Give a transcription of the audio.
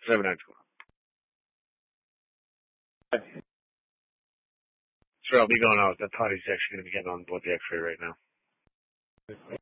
792. Sure, I'll be going out. The party's actually going to be getting on board the X-ray right now.